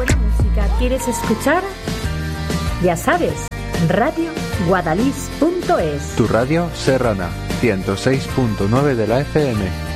buena música quieres escuchar? Ya sabes, radioguadalís.es. Tu radio serrana, 106.9 de la FM.